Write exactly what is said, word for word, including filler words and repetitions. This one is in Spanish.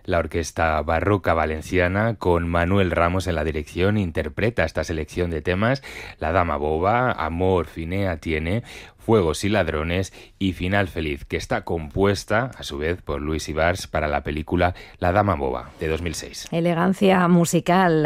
La Orquesta Barroca Valenciana, con Manuel Ramos en la dirección, interpreta esta selección de temas: La Dama Boba, Amor Finea tiene, Fuegos y Ladrones y Final Feliz, que está compuesta, a su vez, por Luis Ibars para la película La Dama Boba, de dos mil seis. Elegancia musical.